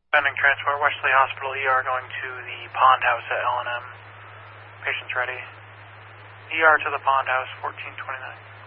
Sending transport, Wesley Hospital ER going to the Pond House at L&M. Patients ready. ER to the Pond House, 1429.